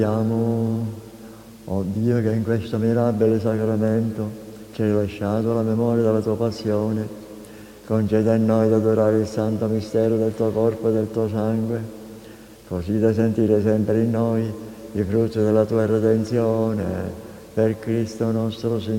Oh Dio, che in questo mirabile sacramento ci hai lasciato la memoria della tua passione, concedi a noi di adorare il santo mistero del tuo corpo e del tuo sangue, così da sentire sempre in noi i frutti della tua redenzione. Per Cristo nostro Signore.